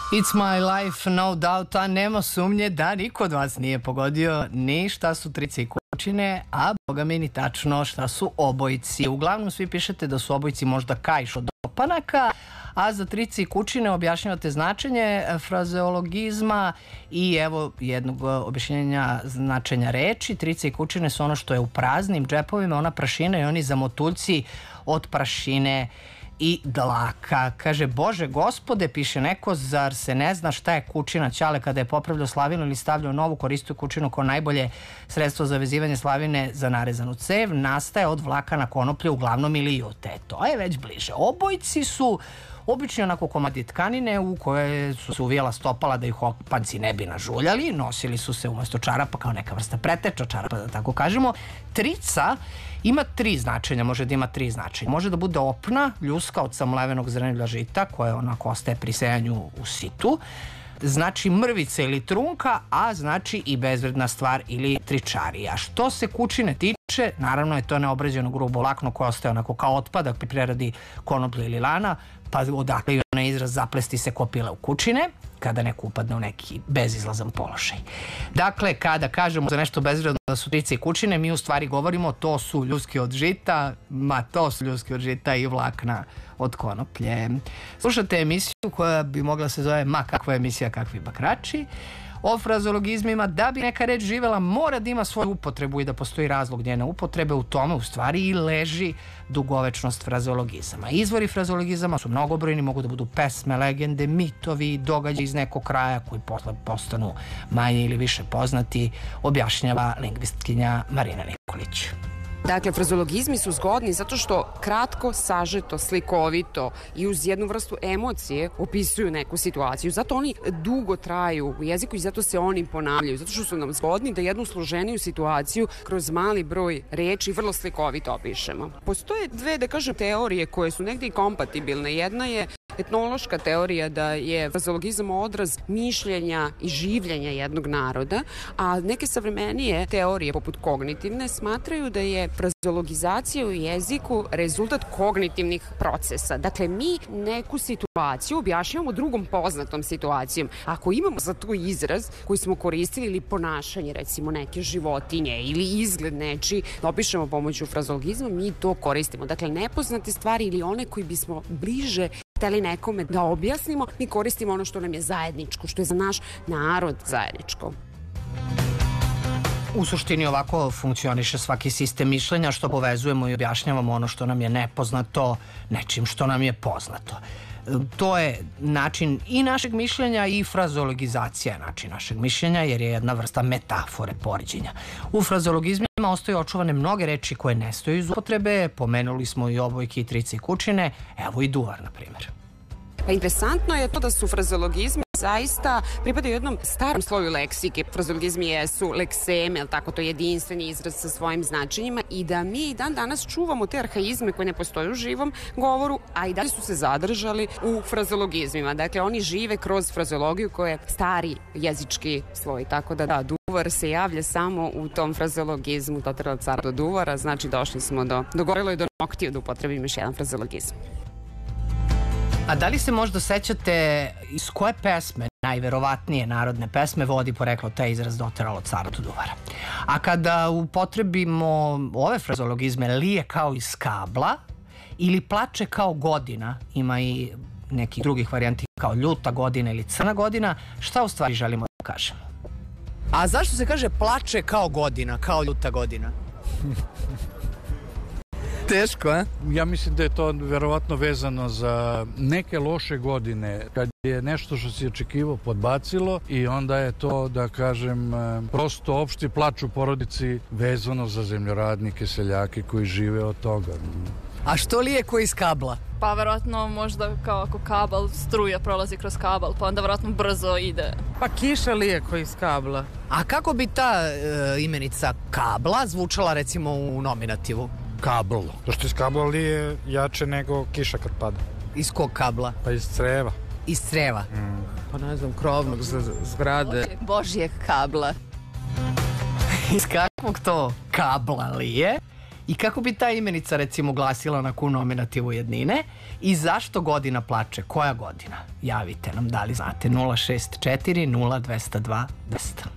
It's my life, no doubt, a nema sumnje da niko od vas nije pogodio ni šta su trice i kučine, a boga mi ni tačno šta su obojci. Uglavnom svi pišete da su obojci možda kaiš od opanaka, a za trice i kučine objašnjavate značenje frazeologizma i evo jednog objašnjenja značenja reči. Trice i kučine su ono što je u praznim džepovima, ona prašina i oni zamotuljci od prašine i dlaka. Kaže, Bože gospode, piše neko, zar se ne zna šta je kučina? Ćale kada je popravljao slavinu ili stavljao novu, koristio kučinu kao najbolje sredstvo za vezivanje slavine za narezanu cev, nastaje od vlakana konoplje, uglavnom ili jute. To je već bliže. Obojci su obični onako komadi tkanine u koje su se uvijela stopala da ih opanci ne bi nažuljali, nosili su se umesto čarapa kao neka vrsta preteča čarapa, da tako kažemo. Trica ima tri značenja, može da ima tri značenja. Može da bude opna, ljuska od samlevenog zrnevlja žita, koja onako ostaje pri sejanju u situ, znači mrvica ili trunka, a znači i bezvredna stvar ili tričarija. Što se kučine tiče, naravno je to neobrađeno grubo vlakno koje ostaje onako kao otpadak pri preradi konoplje ili lana, pa odakle je onaj izraz zaplesti se kopile u kučine, kada neko upadne u neki bezizlazan položaj. Dakle, kada kažemo za nešto bezvredno da su trice i kučine, mi u stvari govorimo to su ljuski od žita, to su ljuski od žita i vlakna od konoplje. Slušate emisiju koja bi mogla se zove Ma kakva emisija, kakvi bakrači, o frazeologizmima. Da bi neka reč živela, mora da ima svoju upotrebu i da postoji razlog njene upotrebe. U tome u stvari i leži dugovečnost frazeologizama. Izvori frazeologizama su mnogobrojni, mogu da budu pesme, legende, mitovi, događaji iz nekog kraja koji posle postanu manje ili više poznati, objašnjava lingvistkinja Marina Nikolić. Dakle, frazeologizmi su zgodni zato što kratko, sažeto, slikovito i uz jednu vrstu emocije opisuju neku situaciju. Zato oni dugo traju u jeziku i zato se oni ponavljaju. Zato što su nam zgodni da jednu složeniju situaciju kroz mali broj reči vrlo slikovito opišemo. Postoje dve, da kažem, teorije koje su negdje i kompatibilne. Jedna je etnološka teorija da je frazeologizam odraz mišljenja i življenja jednog naroda, a neke savremenije teorije poput kognitivne smatraju da je frazeologizacija u jeziku rezultat kognitivnih procesa. Dakle, mi neku situaciju objašnjavamo drugom poznatom situacijom. Ako imamo za to izraz koji smo koristili ili ponašanje, recimo neke životinje ili izgled nečiji, da opišemo pomoću frazeologizma, mi to koristimo. Dakle, nepoznate stvari ili one koji bismo bliže hteli nekome da objasnimo, mi koristimo ono što nam je zajedničko, što je za naš narod zajedničko. U suštini ovako funkcioniše svaki sistem mišljenja, što povezujemo i objašnjavamo ono što nam je nepoznato nečim što nam je poznato. To je način i našeg mišljenja i frazeologizacija je način našeg mišljenja, jer je jedna vrsta metafore, poređenja. U frazeologizmima ostaju očuvane mnoge reči koje ne stoje iz upotrebe, pomenuli smo i obojke i trice i kučine, evo i duvar, na primjer. Pa interesantno je to da su frazeologizmi zaista pripadaju jednom starom sloju leksike. Frazeologizmi jesu lekseme, ali tako, to je jedinstveni izraz sa svojim značenjima i da mi dan danas čuvamo te arhaizme koje ne postoje u živom govoru, a i dalje su se zadržali u frazeologizmima. Dakle, oni žive kroz frazeologiju koja je stari jezički sloj, tako da duvar se javlja samo u tom frazeologizmu, doterala cara do duvara, znači došli smo do gorilo i do noktiju, da upotrebim još jedan frazeologizam. A da li se možda sećate iz koje pesme, najverovatnije narodne pesme, vodi poreklo taj izraz doteralo cara do duvara? A kada upotrebimo ove frazeologizme, lije kao iz kabla ili plače kao godina, ima i nekih drugih varijanti kao ljuta godina ili crna godina, šta u stvari želimo da kažemo? A zašto se kaže plače kao godina, kao ljuta godina? Teško, a? Ja mislim da je to verovatno vezano za neke loše godine, kad je nešto što si očekivao podbacilo i onda je to, da kažem, prosto opšti plač u porodici vezano za zemljoradnike, seljake koji žive od toga. A što lije ko iz kabla? Pa verovatno možda kao ako kabel, struja prolazi kroz kabel, pa onda verovatno brzo ide. Pa kiša lije ko iz kabla. A kako bi ta imenica kabla zvučala recimo u nominativu? Kabl. Zašto iz kabla lije jače nego kiša kad pada? Iz kog kabla? Pa iz creva. Iz creva? Pa ne znam, krovnog zgrade. Božjeg kabla. Iz kakvog to kabla lije? i kako bi ta imenica recimo glasila na nominativu jednine i zašto godina plače, koja godina? Javite nam, da li znate, 064 0202 200.